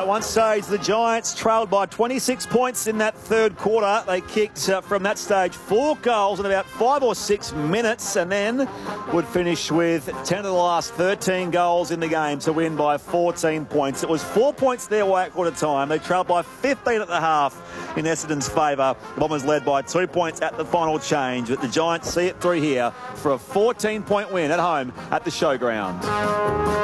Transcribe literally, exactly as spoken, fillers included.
At one stage, the Giants trailed by twenty-six points in that third quarter. They kicked uh, from that stage four goals in about five or six minutes and then would finish with ten of the last thirteen goals in the game to win by fourteen points. It was four points there at quarter time. They trailed by fifteen at the half in Essendon's favour. The Bombers led by two points at the final change, but the Giants see it through here for a fourteen point win at home at the Showground.